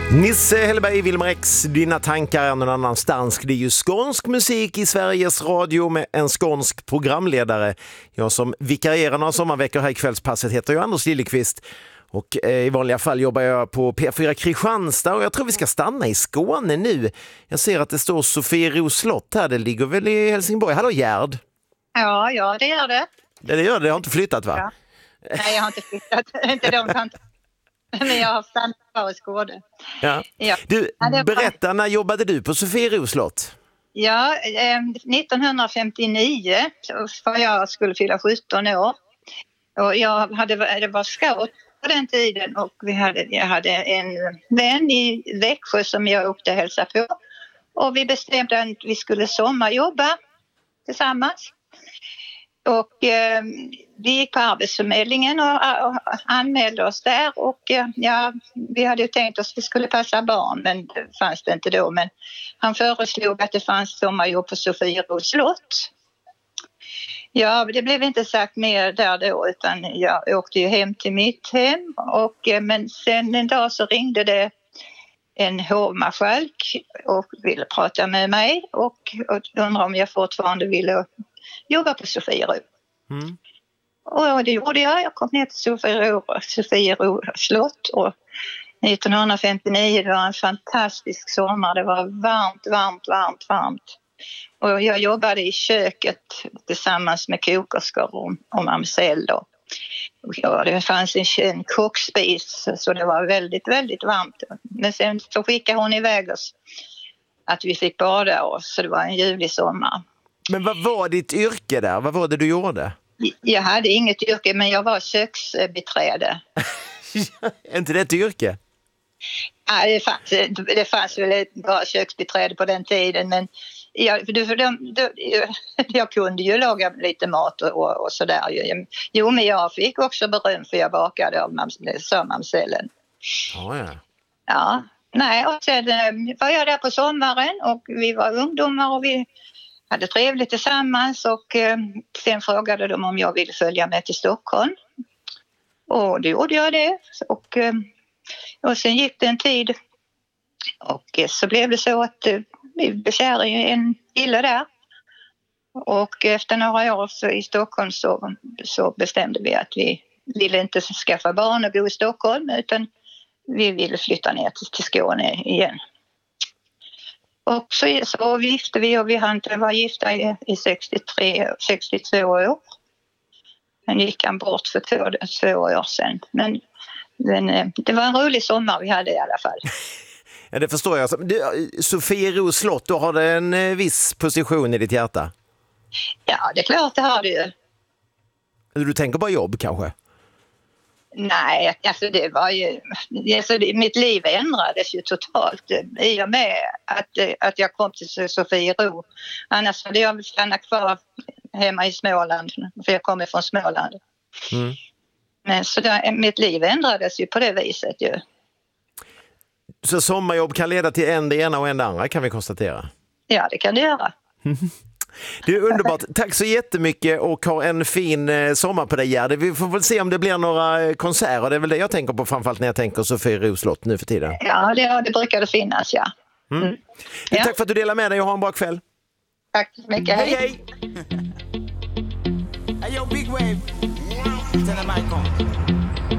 Nisse Hellberg, Wilmer X, dina tankar är någon annanstans. Det är ju skånsk musik i Sveriges Radio med en skånsk programledare. Jag som vikarierar några sommarveckor här i kvällspasset heter jag Anders Lillekvist. Och i vanliga fall jobbar jag på P4 Kristianstad och jag tror vi ska stanna i Skåne nu. Jag ser att det står Sofiero slott här, det ligger väl i Helsingborg. Hallå Gerd! Ja, det gör det. Det gör det, det har inte flyttat va? Ja. Nej, jag har inte flyttat. Inte de tantarna. Men jag har stannat kvar i Skåne. Ja. Ja. Du, berätta, när jobbade du på Sofiero slott? Ja, 1959 för jag skulle fylla 17 år. Och det var scout på den tiden och jag hade en vän i Växjö som jag åkte och hälsa på. Och vi bestämde att vi skulle sommarjobba tillsammans. Och vi gick på Arbetsförmedlingen och anmälde oss där och vi hade ju tänkt oss att vi skulle passa barn men det fanns det inte då. Men han föreslog att det fanns sommarjobb på Sofiero slott. Ja, det blev inte sagt mer där då utan jag åkte ju hem till mitt hem men sen en dag så ringde det en hovmarskalk och ville prata med mig och undrade om jag fortfarande ville jobba på Sofiero. Mm. Och det gjorde jag. Jag kom ner till Sofiero slott och 1959 det var en fantastisk sommar. Det var varmt. Och jag jobbade i köket tillsammans med kokerskor och mamsell då. Och det fanns en kockspis så det var väldigt, väldigt varmt. Men sen så skickade hon iväg oss att vi fick bada oss så det var en ljuvlig sommar. Men vad var ditt yrke där? Vad var det du gjorde? Jag hade inget yrke men jag var köksbiträde. Är inte det ett yrke? Ja, det fanns väl ett bra köksbiträde på den tiden men jag kunde ju laga lite mat och sådär. Jo, men jag fick också beröm för jag bakade av mamsellen. Ja, nej och sen var jag där på sommaren och vi var ungdomar och vi hade trevligt tillsammans och sen frågade de om jag ville följa med till Stockholm. Och då gjorde jag det. Och sen gick det en tid och så blev det så att vi blev kär i en kille där. Och efter några år så i Stockholm så bestämde vi att vi ville inte skaffa barn och bo i Stockholm utan vi ville flytta ner till Skåne igen. Och så gifte vi och vi var gifta i 62 år. Sen gick han bort för 2 år sedan. Men det var en rolig sommar vi hade i alla fall. Ja, det förstår jag. Sofiero slott, då har det en viss position i ditt hjärta? Ja, det är klart det har det ju. Du tänker bara jobb kanske? Nej, alltså det var ju... Alltså mitt liv ändrades ju totalt i och med att jag kom till Sofiero. Annars hade jag stannat kvar hemma i Småland, för jag kommer från Småland. Mm. Men så mitt liv ändrades ju på det viset ju. Så sommarjobb kan leda till en det ena och en det andra kan vi konstatera? Ja, det kan det göra. Det är underbart. Tack så jättemycket och ha en fin sommar på dig Gerd. Vi får väl se om det blir några konserter. Det är väl det jag tänker på framförallt när jag tänker Sofiero slott nu för tiden. Ja, det brukar det finnas, ja. Mm. Ja. Tack för att du delar med dig och ha en bra kväll. Tack så mycket. Hej, hej! Hey, yo, Big Wave. Tell them I come.